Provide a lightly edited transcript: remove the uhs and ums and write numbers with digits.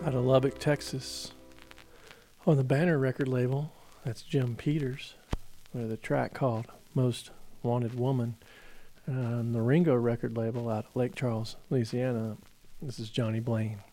Out of Lubbock, Texas. On the Banner record label, that's Jim Peters, with a track called Most Wanted Woman. On the Ringo record label out of Lake Charles, Louisiana, this is Johnny Blaine.